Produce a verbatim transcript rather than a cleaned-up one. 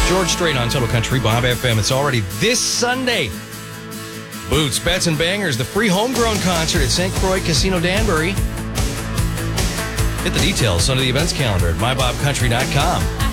George Strait on Total Country, Bob F M. It's already this Sunday. Boots, Bets, and Bangers, the free homegrown concert at Saint Croix Casino Danbury. Get the details under the events calendar at my bob country dot com.